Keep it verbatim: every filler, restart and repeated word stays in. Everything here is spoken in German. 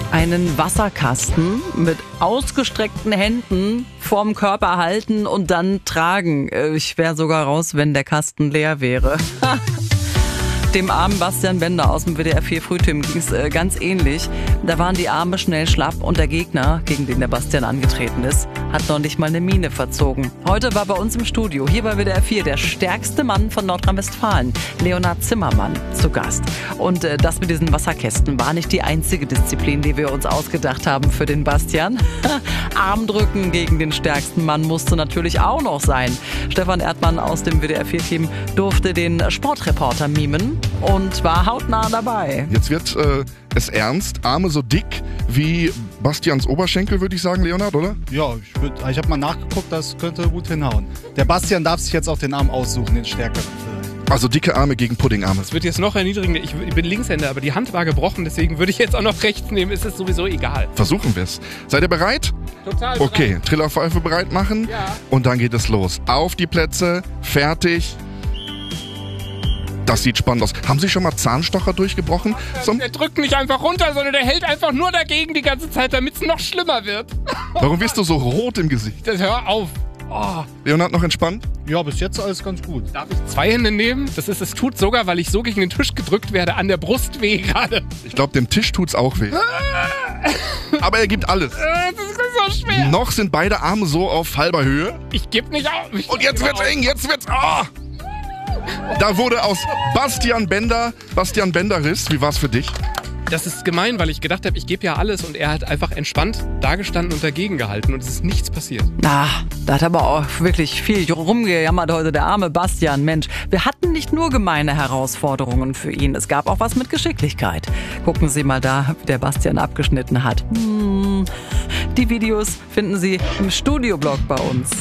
Einen Wasserkasten mit ausgestreckten Händen vorm Körper halten und dann tragen. Ich wäre sogar raus, wenn der Kasten leer wäre. Dem armen Bastian Bender aus dem W D R vier Frühteam ging es äh, ganz ähnlich. Da waren die Arme schnell schlapp und der Gegner, gegen den der Bastian angetreten ist, hat noch nicht mal eine Miene verzogen. Heute war bei uns im Studio, hier bei W D R vier, der stärkste Mann von Nordrhein-Westfalen, Leonhard Zimmermann, zu Gast. Und äh, das mit diesen Wasserkästen war nicht die einzige Disziplin, die wir uns ausgedacht haben für den Bastian. Armdrücken gegen den stärksten Mann musste natürlich auch noch sein. Stefan Erdmann aus dem W D R vier Team durfte den Sportreporter mimen und war hautnah dabei. Jetzt wird äh, es ernst. Arme so dick wie Bastians Oberschenkel, würde ich sagen, Leonhard, oder? Ja, ich, würd, ich habe mal nachgeguckt, das könnte gut hinhauen. Der Bastian darf sich jetzt auch den Arm aussuchen, den stärkeren vielleicht. Also dicke Arme gegen Puddingarme. Es wird jetzt noch erniedrigender. Ich, ich bin Linkshänder, aber die Hand war gebrochen, deswegen würde ich jetzt auch noch rechts nehmen. Ist es sowieso egal. Versuchen wir es. Seid ihr bereit? Total bereit. Okay, Trillerpfeife bereit machen. Ja. Und dann geht es los. Auf die Plätze, fertig. Das sieht spannend aus. Haben Sie schon mal Zahnstocher durchgebrochen? So, Der drückt nicht einfach runter, sondern der hält einfach nur dagegen die ganze Zeit, damit es noch schlimmer wird. warum wirst du so rot im Gesicht? Das, hör auf. Oh. Leonhard, noch entspannt? Ja, bis jetzt alles ganz gut. Darf ich zwei Hände nehmen? Das ist, es tut sogar, weil ich so gegen den Tisch gedrückt werde, an der Brust weh gerade. Ich glaube, dem Tisch tut's auch weh. Aber er gibt alles. Das ist so schwer. Noch sind beide Arme so auf halber Höhe. Ich gebe nicht auf. Ich Und jetzt geb wird's auf. eng, jetzt wird's... Oh! Da wurde aus Bastian Bender, Bastian Bender-Riss. Wie war's für dich? Das ist gemein, weil ich gedacht habe, ich gebe ja alles und er hat einfach entspannt dagestanden und dagegen gehalten und es ist nichts passiert. Na, da hat aber auch wirklich viel rumgejammert heute, der arme Bastian. Mensch, wir hatten nicht nur gemeine Herausforderungen für ihn, es gab auch was mit Geschicklichkeit. Gucken Sie mal da, wie der Bastian abgeschnitten hat. Hm, die Videos finden Sie im Studioblog bei uns.